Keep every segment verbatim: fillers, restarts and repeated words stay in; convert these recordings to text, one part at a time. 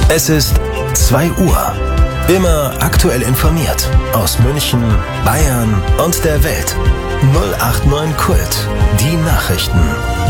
Es ist zwei Uhr. Immer aktuell informiert aus München, Bayern und der Welt. null acht neun Kult. Die Nachrichten.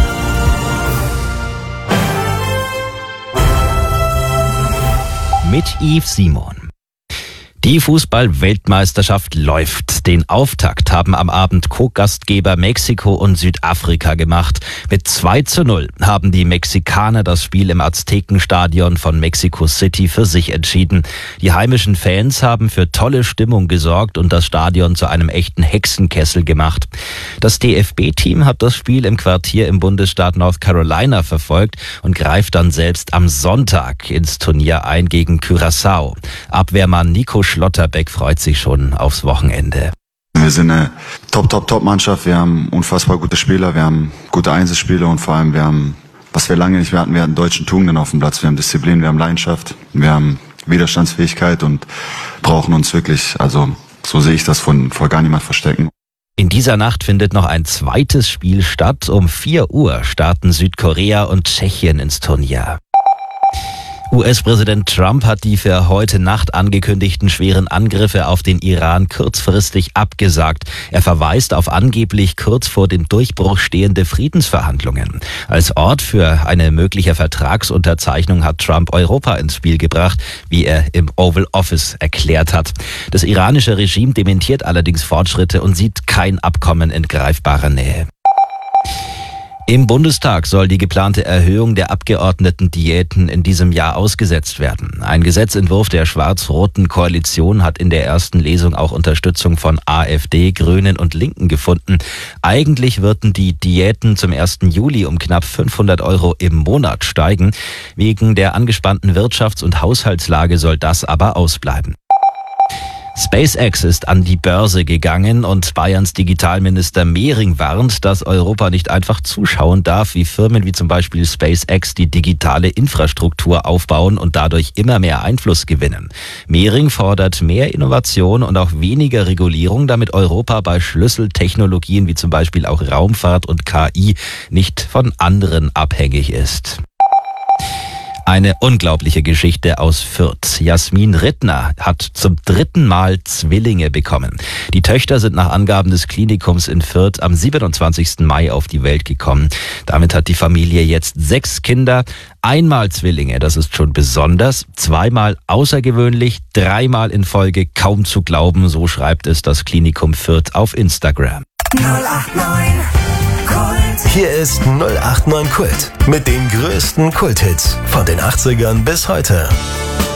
Mit Yves Simon. Die Fußball-Weltmeisterschaft läuft. Den Auftakt haben am Abend Co-Gastgeber Mexiko und Südafrika gemacht. Mit zwei zu null haben die Mexikaner das Spiel im Aztekenstadion von Mexico City für sich entschieden. Die heimischen Fans haben für tolle Stimmung gesorgt und das Stadion zu einem echten Hexenkessel gemacht. Das D F B-Team hat das Spiel im Quartier im Bundesstaat North Carolina verfolgt und greift dann selbst am Sonntag ins Turnier ein gegen Curaçao. Abwehrmann Nico Schlotterbeck freut sich schon aufs Wochenende. Wir sind eine Top-Top-Top-Mannschaft. Wir haben unfassbar gute Spieler, wir haben gute Einzelspieler und vor allem wir haben, was wir lange nicht mehr hatten, wir hatten deutschen Tugenden auf dem Platz. Wir haben Disziplin, wir haben Leidenschaft, wir haben Widerstandsfähigkeit und brauchen uns wirklich, also so sehe ich das, von vor gar niemand verstecken. In dieser Nacht findet noch ein zweites Spiel statt. Um vier Uhr starten Südkorea und Tschechien ins Turnier. U S-Präsident Trump hat die für heute Nacht angekündigten schweren Angriffe auf den Iran kurzfristig abgesagt. Er verweist auf angeblich kurz vor dem Durchbruch stehende Friedensverhandlungen. Als Ort für eine mögliche Vertragsunterzeichnung hat Trump Europa ins Spiel gebracht, wie er im Oval Office erklärt hat. Das iranische Regime dementiert allerdings Fortschritte und sieht kein Abkommen in greifbarer Nähe. Im Bundestag soll die geplante Erhöhung der Abgeordnetendiäten in diesem Jahr ausgesetzt werden. Ein Gesetzentwurf der schwarz-roten Koalition hat in der ersten Lesung auch Unterstützung von AfD, Grünen und Linken gefunden. Eigentlich würden die Diäten zum ersten Juli um knapp fünfhundert Euro im Monat steigen. Wegen der angespannten Wirtschafts- und Haushaltslage soll das aber ausbleiben. SpaceX ist an die Börse gegangen und Bayerns Digitalminister Mehring warnt, dass Europa nicht einfach zuschauen darf, wie Firmen wie zum Beispiel SpaceX die digitale Infrastruktur aufbauen und dadurch immer mehr Einfluss gewinnen. Mehring fordert mehr Innovation und auch weniger Regulierung, damit Europa bei Schlüsseltechnologien wie zum Beispiel auch Raumfahrt und K I nicht von anderen abhängig ist. Eine unglaubliche Geschichte aus Fürth. Jasmin Rittner hat zum dritten Mal Zwillinge bekommen. Die Töchter sind nach Angaben des Klinikums in Fürth am siebenundzwanzigsten Mai auf die Welt gekommen. Damit hat die Familie jetzt sechs Kinder. Einmal Zwillinge, das ist schon besonders. Zweimal außergewöhnlich, dreimal in Folge kaum zu glauben, so schreibt es das Klinikum Fürth auf Instagram. null acht neun Kult. Hier ist null acht neun Kult mit den größten Kulthits von den achtzigern bis heute.